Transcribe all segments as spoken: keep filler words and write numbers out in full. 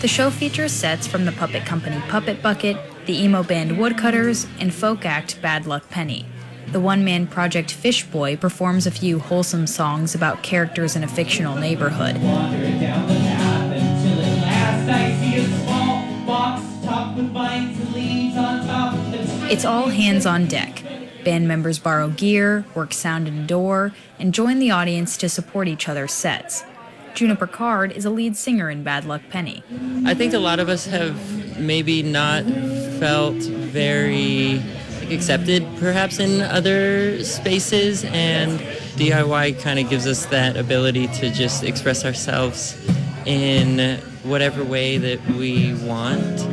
The show features sets from the puppet company Puppet Bucket, the emo band Woodcutters, and folk act Bad Luck Penny. The one-man project Fish Boy performs a few wholesome songs about characters in a fictional neighborhood. It's all hands on deck. Band members borrow gear, work sound and door, and join the audience to support each other's sets. Juniper Card is a lead singer in Bad Luck Penny. I think a lot of us have maybe not felt very accepted perhaps in other spaces, and D I Y kind of gives us that ability to just express ourselves in whatever way that we want.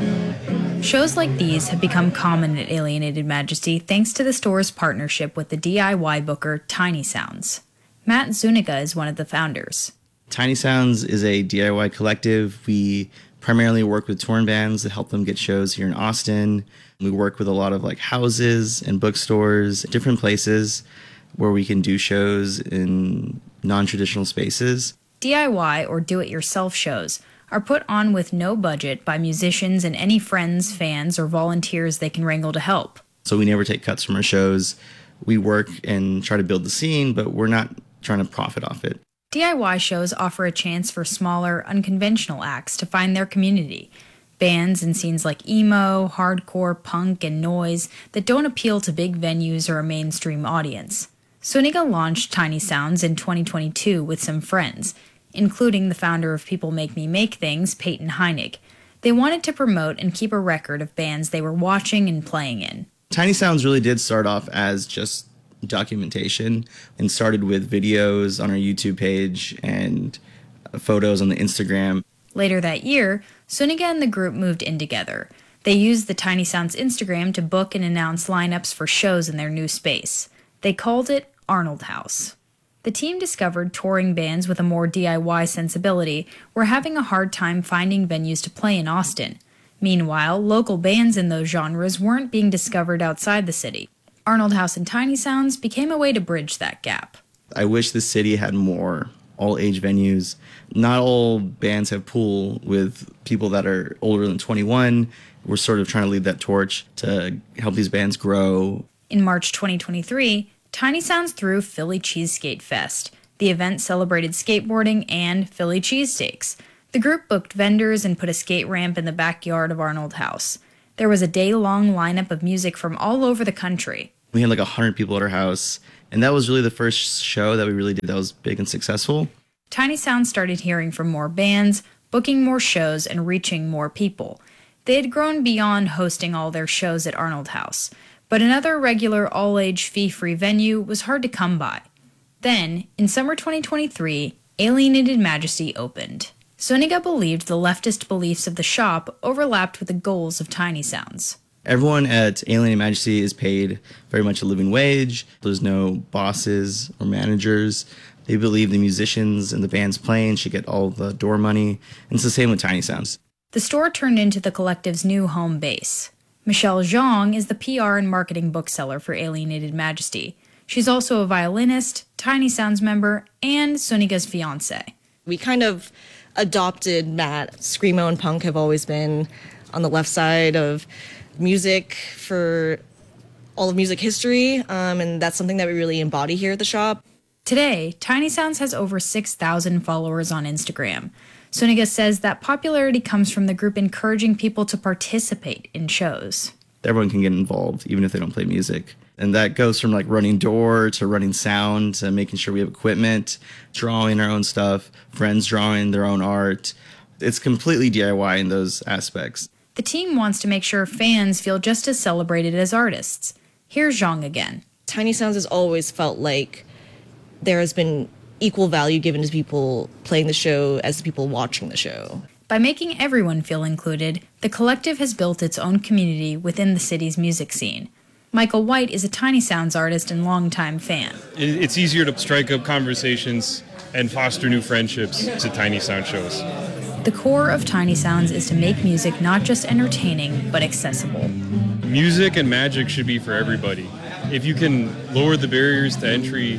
Shows like these have become common at Alienated Majesty thanks to the store's partnership with the D I Y booker Tiny Sounds. Matt Zuniga is one of the founders. Tiny Sounds is a D I Y collective. We primarily work with touring bands to help them get shows here in Austin. We work with a lot of like houses and bookstores, different places where we can do shows in non-traditional spaces. D I Y or do-it-yourself shows are put on with no budget by musicians and any friends, fans, or volunteers they can wrangle to help. So we never take cuts from our shows. We work and try to build the scene, but we're not trying to profit off it. D I Y shows offer a chance for smaller, unconventional acts to find their community. Bands and scenes like emo, hardcore, punk, and noise that don't appeal to big venues or a mainstream audience. Zuniga launched Tiny Sounds in twenty twenty-two with some friends, including the founder of People Make Me Make Things, Peyton Heinig. They wanted to promote and keep a record of bands they were watching and playing in. Tiny Sounds really did start off as just documentation and started with videos on our YouTube page and photos on the Instagram. Later that year, Zuniga and the group moved in together. They used the Tiny Sounds Instagram to book and announce lineups for shows in their new space. They called it Arnold House. The team discovered touring bands with a more D I Y sensibility were having a hard time finding venues to play in Austin. Meanwhile, local bands in those genres weren't being discovered outside the city. Arnold House and Tiny Sounds became a way to bridge that gap. I wish the city had more all-age venues. Not all bands have pool with people that are older than twenty-one. We're sort of trying to lead that torch to help these bands grow. In March twenty twenty-three, Tiny Sounds threw Philly Cheeseskate Fest. The event celebrated skateboarding and Philly cheesesteaks. The group booked vendors and put a skate ramp in the backyard of Arnold House. There was a day-long lineup of music from all over the country. We had like one hundred people at our house, and that was really the first show that we really did that was big and successful. Tiny Sounds started hearing from more bands, booking more shows, and reaching more people. They had grown beyond hosting all their shows at Arnold House, but another regular all-age fee-free venue was hard to come by. Then, in summer twenty twenty-three, Alienated Majesty opened. Zuniga believed the leftist beliefs of the shop overlapped with the goals of Tiny Sounds. Everyone at Alienated Majesty is paid very much a living wage. There's no bosses or managers. They believe the musicians and the bands playing should get all the door money. And it's the same with Tiny Sounds. The store turned into the collective's new home base. Michelle Zhang is the P R and marketing bookseller for Alienated Majesty. She's also a violinist, Tiny Sounds member, and Zuniga's fiancé. We kind of adopted Matt. Screamo and punk have always been on the left side of music for all of music history, um, and that's something that we really embody here at the shop. Today, Tiny Sounds has over six thousand followers on Instagram. Zuniga says that popularity comes from the group encouraging people to participate in shows. Everyone can get involved, even if they don't play music. And that goes from like running door to running sound to making sure we have equipment, drawing our own stuff, friends drawing their own art. It's completely D I Y in those aspects. The team wants to make sure fans feel just as celebrated as artists. Here's Zhang again. Tiny Sounds has always felt like there has been equal value given to people playing the show as the people watching the show. By making everyone feel included, the collective has built its own community within the city's music scene. Michael White is a Tiny Sounds artist and longtime fan. It's easier to strike up conversations and foster new friendships to Tiny Sound shows. The core of Tiny Sounds is to make music not just entertaining, but accessible. Music and magic should be for everybody. If you can lower the barriers to entry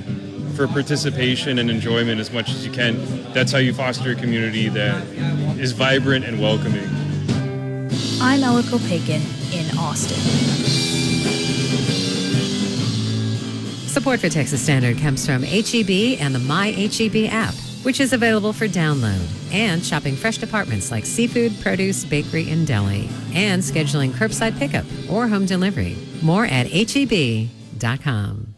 for participation and enjoyment as much as you can. That's how you foster a community that is vibrant and welcoming. I'm Ella Kopeikin in Austin. Support for Texas Standard comes from H E B and the My H E B app, which is available for download, and shopping fresh departments like seafood, produce, bakery, and deli, and scheduling curbside pickup or home delivery. More at H E B dot com.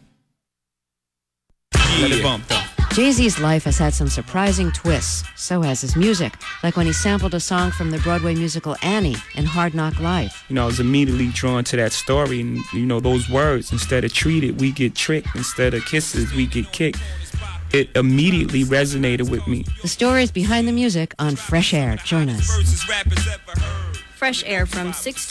Let it bump, though. Jay-Z's life has had some surprising twists. So has his music, like when he sampled a song from the Broadway musical Annie in Hard Knock Life. You know, I was immediately drawn to that story, and, you know, those words, instead of treated, we get tricked. Instead of kisses, we get kicked. It immediately resonated with me. The stories behind the music on Fresh Air. Join us. Fresh Air from six